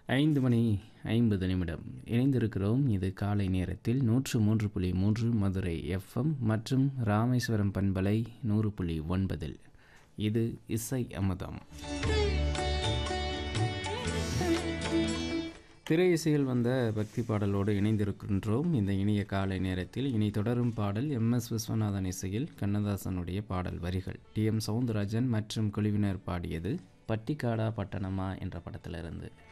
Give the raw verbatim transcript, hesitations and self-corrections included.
ஐந்து மணி ஐம்பது நிமிடம் இணைந்திருக்கிறோம். இது காலை நேரத்தில் நூற்று மூன்று புள்ளி மூன்று மதுரை எஃப்எம் மற்றும் ராமேஸ்வரம் பண்பலை நூறு புள்ளி ஒன்பதில் இது இசை அமுதம். திரை இசையில் வந்த பக்தி பாடலோடு இணைந்திருக்கின்றோம். இந்த இனிய காலை நேரத்தில் இனி தொடரும் பாடல் எம் எஸ் விஸ்வநாதன் இசையில் கண்ணதாசனுடைய பாடல் வரிகள் டி எம் சவுந்தரராஜன் மற்றும் குழுவினர் பாடியது பட்டிக்காடா பட்டணமா என்ற படத்திலிருந்து.